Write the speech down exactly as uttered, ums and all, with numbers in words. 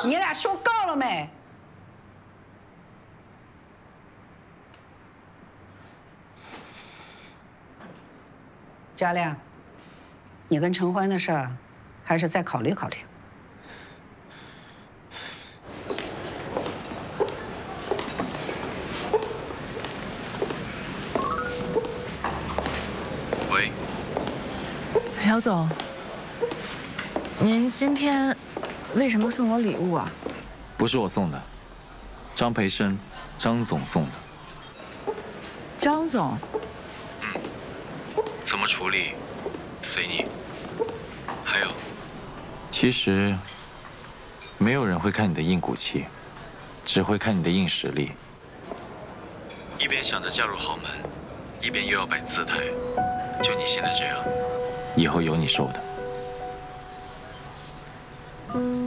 你俩说够了没？佳亮，你跟陈欢的事儿，还是再考虑考虑。 喂， 姚总，您今天为什么送我礼物啊？ 不是我送的，张培生，张总送的。 张总。 嗯，怎么处理，随你。还有，其实没有人会看你的硬骨气，只会看你的硬实力。一边想着嫁入豪门，一边又要摆姿态，就你现在这样，以后有你受的。